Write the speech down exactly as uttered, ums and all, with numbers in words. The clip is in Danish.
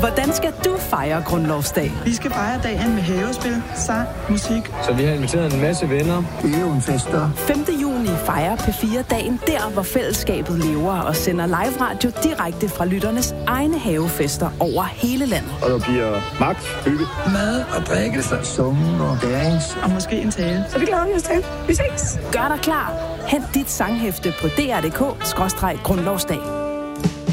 Hvordan skal du fejre grundlovsdag? Vi skal fejre dagen med havespil, sang, musik. Så vi har inviteret en masse venner. Øvnfester. femte juni fejrer P fire dagen der, hvor fællesskabet lever og sender live radio direkte fra lytternes egne havefester over hele landet. Og der bliver magt, hygge, mad og drikke, summen og dance. Og måske en tale. Så det glæder vi os til. Vi ses. Gør dig klar. Hent dit sanghæfte på d r punktum d k skråstreg grundlovsdag.